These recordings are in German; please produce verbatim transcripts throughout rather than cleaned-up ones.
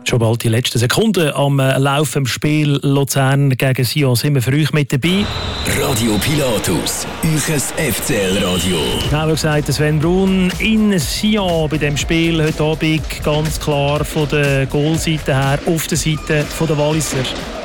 Schon bald die letzten Sekunden am Lauf im Spiel Luzern gegen Sion sind wir für euch mit dabei. Radio Pilatus, euch F C L-Radio. Genauer gesagt, Sven Brun in Sion bei dem Spiel heute Abend ganz klar von der Goalseite her auf der Seite der Walliser.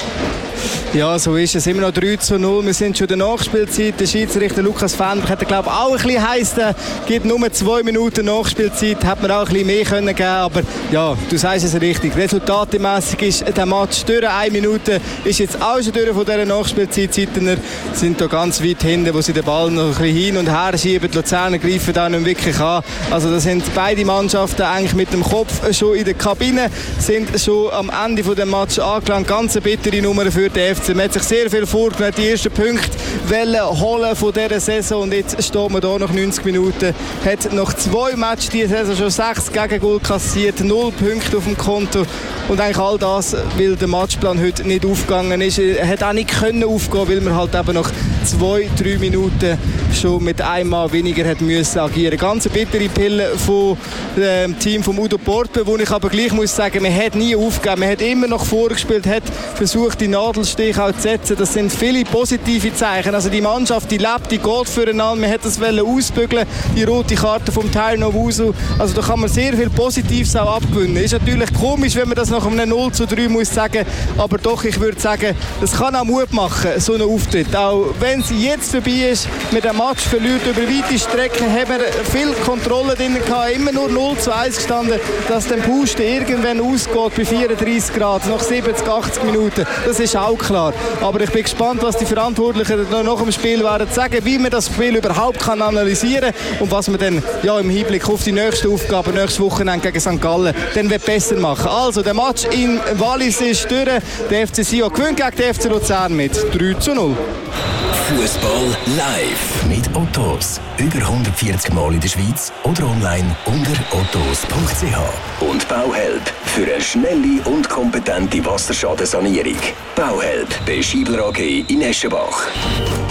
Ja, so ist es. Immer noch drei zu null. Wir sind schon in der Nachspielzeit. Der Schiedsrichter Lukas Fendrich hat, glaube ich, auch ein bisschen heiß. Gibt nur zwei Minuten Nachspielzeit. Hätte man auch ein bisschen mehr können geben. Aber ja, du sagst es richtig. Resultatemässig ist der Match durch. Eine Minute ist jetzt auch schon durch von dieser Nachspielzeit. Die Seitener sind da ganz weit hinten, wo sie den Ball noch ein bisschen hin und her schieben. Die Luzerner greifen da nicht wirklich an. Also da sind beide Mannschaften eigentlich mit dem Kopf schon in der Kabine. Sind schon am Ende des Matches angelangt. Ganz eine bittere Nummer für den F C. Man hat sich sehr viel vorgenommen, die ersten Punkte holen von dieser Saison und jetzt steht man hier nach neunzig Minuten. Hat nach zwei Matches diese Saison schon sechs Gegengol kassiert, null Punkte auf dem Konto und eigentlich all das, weil der Matchplan heute nicht aufgegangen ist. Er hat auch nicht können aufgehen, weil man halt eben nach zwei, drei Minuten schon mit einem Mann weniger hat müssen agieren. Ganz eine bittere Pille vom ähm, Team von Udo Portbe, wo ich aber gleich muss sagen, man hat nie aufgegeben, man hat immer noch vorgespielt, hat versucht die Nadelstiche auch zu setzen. Das sind viele positive Zeichen. Also die Mannschaft, die lebt, die geht füreinander. Man hat das ausbügeln, die rote Karte vom Tyrone Wusu. Also da kann man sehr viel Positives auch abgewinnen. Ist natürlich komisch, wenn man das nach einem null zu drei muss sagen, aber doch, ich würde sagen, das kann auch Mut machen, so ein Auftritt. Auch wenn es jetzt vorbei ist, mit dem Match verliert über weite Strecken, haben wir viel Kontrolle drin gehabt, immer nur null zu eins gestanden, dass der Pusten irgendwann ausgeht bei vierunddreißig Grad, nach siebzig, achtzig Minuten. Das ist auch klar. Aber ich bin gespannt, was die Verantwortlichen nach dem Spiel werden sagen, wie man das Spiel überhaupt kann analysieren und was man dann ja, im Hinblick auf die nächste Aufgabe, nächstes Wochenende gegen Sankt Gallen, dann wird besser machen. Also, der Match in Wallis ist durch. Der F C Sion gewinnt gegen den F C Luzern mit drei zu null. Fußball live mit Ottos. Über hundertvierzig Mal in der Schweiz oder online unter ottos punkt c h. Und Bauhelp für eine schnelle und kompetente Wasserschadensanierung. Bauhelp bei Schiebler A G in Eschenbach.